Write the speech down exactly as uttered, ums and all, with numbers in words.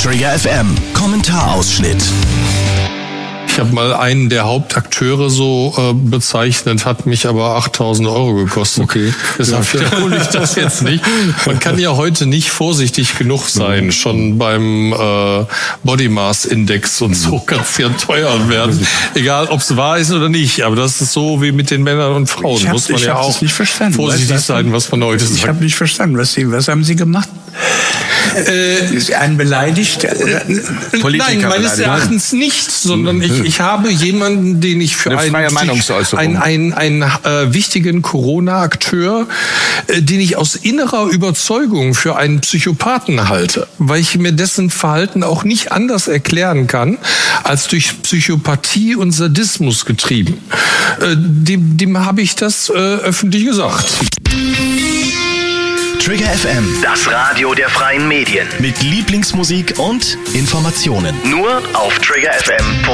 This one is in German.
Trigger F M, Kommentarausschnitt. Ich habe mal einen der Hauptakteure so äh, bezeichnet, hat mich aber achttausend Euro gekostet. Okay. Deshalb wiederhole ich das jetzt nicht. Man kann ja heute nicht vorsichtig genug sein. Mhm. Schon beim äh, Body Mass Index und so kann es ja teuer werden. Egal, ob es wahr ist oder nicht. Aber das ist so wie mit den Männern und Frauen. Ich hab, Muss man ich ja hab auch das nicht verstanden. vorsichtig was, sein, was man heute sagt. Ich habe nicht verstanden. Was, Sie, was haben Sie gemacht? Äh, ist ein beleidigt? Oder? Nein, meines Erachtens nicht, sondern ich, ich habe jemanden, den ich für einen, einen, einen, einen äh, wichtigen Corona-Akteur, äh, den ich aus innerer Überzeugung für einen Psychopathen halte, weil ich mir dessen Verhalten auch nicht anders erklären kann, als durch Psychopathie und Sadismus getrieben. Äh, dem, dem habe ich das äh, öffentlich gesagt. Trigger F M, das Radio der freien Medien. mit Lieblingsmusik und Informationen. Nur auf Trigger F M.